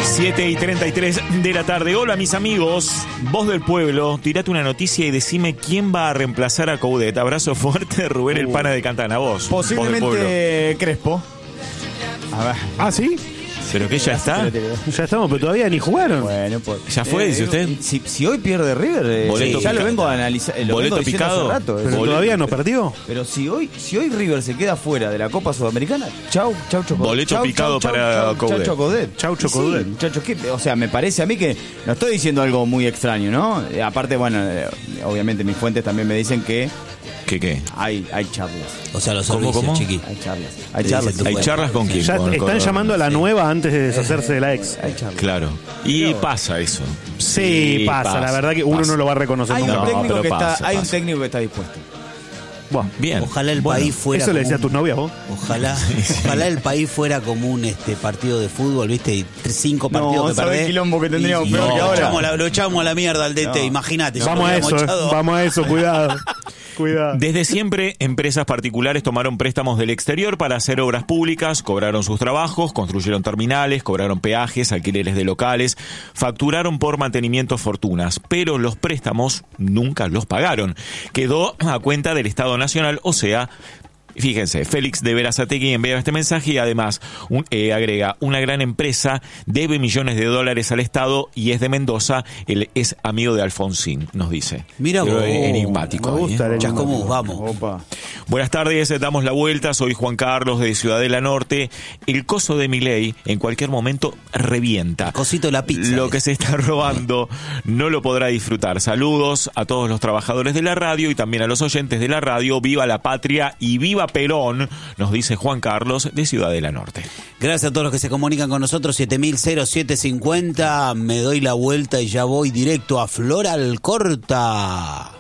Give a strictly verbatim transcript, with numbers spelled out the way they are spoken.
siete y treinta y tres de la tarde. Hola mis amigos, voz del pueblo, tirate una noticia y decime quién va a reemplazar a Coudet. Abrazo fuerte, Rubén uh, el pana de Cantana. Vos, posiblemente Crespo. A ver. ¿Ah, sí? ¿Pero que ya está? Ya estamos, pero todavía ni jugaron. Bueno, pues, ¿Ya fue, eh, dice usted? Si, si hoy pierde River, eh, Boleto ya pica- lo vengo a analizar. Lo boleto vengo diciendo picado. hace rato, Pero eh. todavía no perdió. Pero si hoy, si hoy River se queda fuera de la Copa Sudamericana, chau, chau, Chocodet. Boleto Chau, picado chau, para chau, Coudet. Chau, Chocodet. Chau, Chocodet. Sí, muchachos, ¿qué? O sea, me parece a mí que no estoy diciendo algo muy extraño, ¿no? Eh, aparte, bueno, eh, obviamente mis fuentes también me dicen que ¿Qué qué? hay, hay charlas. O sea, los ¿Cómo, servicios, cómo? chiqui. Hay charlas. Hay Te charlas. dicen tu ¿Hay fuente. charlas con quién? Ya Con- están con- llamando a la nueva antes de deshacerse de la ex. Hay charlas. Claro. Y pasa eso. Sí, pasa. La verdad que uno pasa. no lo va a reconocer Hay un nunca. No, técnico pero que pasa, está, hay un pasa. técnico que está dispuesto. Buah. Bien. Ojalá el Bueno, país fuera. Eso le como decía a un- tus novias vos. Ojalá, ojalá el país fuera como un este partido de fútbol, ¿viste? Y tres- cinco No, partidos que ¿sabés perdés. el quilombo que tendríamos y- peor y que lo ahora? echamos la- Lo echamos a la mierda al D T, No. imagínate. si Vamos a hubiéramos eso, echado- vamos a eso, cuidado. Cuidado. Desde siempre, empresas particulares tomaron préstamos del exterior para hacer obras públicas, cobraron sus trabajos, construyeron terminales, cobraron peajes, alquileres de locales, facturaron por mantenimiento fortunas, pero los préstamos nunca los pagaron. Quedó a cuenta del Estado Nacional, o sea... Fíjense, Félix de Berazategui envía este mensaje y además un, eh, agrega, una gran empresa debe millones de dólares al Estado y es de Mendoza, él es amigo de Alfonsín, nos dice. Mira Pero vos, enigmático. me ahí, gusta ¿eh? el Chascomús, vamos. Opa. Buenas tardes, damos la vuelta, soy Juan Carlos de Ciudadela Norte. El coso de Milei en cualquier momento revienta. Cosito de la pizza. Lo que se está robando no lo podrá disfrutar. Saludos a todos los trabajadores de la radio y también a los oyentes de la radio. Viva la patria y viva Perón, nos dice Juan Carlos de Ciudadela Norte. Gracias a todos los que se comunican con nosotros. siete mil siete cincuenta. Me doy la vuelta y ya voy directo a Floral Corta.